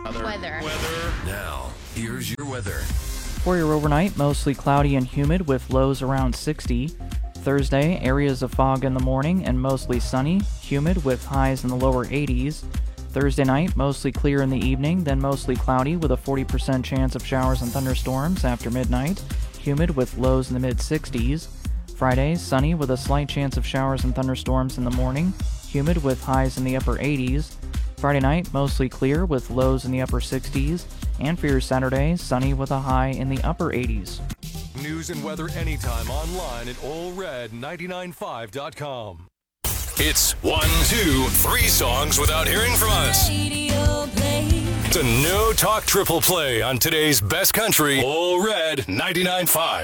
Weather. Now, here's your weather. For your overnight, mostly cloudy and humid with lows around 60. Thursday, areas of fog in the morning and mostly sunny, humid with highs in the lower 80s. Thursday night, mostly clear in the evening, then mostly cloudy with a 40% chance of showers and thunderstorms after midnight, humid with lows in the mid-60s. Friday, sunny with a slight chance of showers and thunderstorms in the morning, humid with highs in the upper 80s. Friday night, mostly clear with lows in the upper 60s. And for your Saturday, sunny with a high in the upper 80s. News and weather anytime online at allred995.com. It's 1, 2, 3 songs without hearing from us. It's a no-talk triple play on today's best country, All Red 99.5.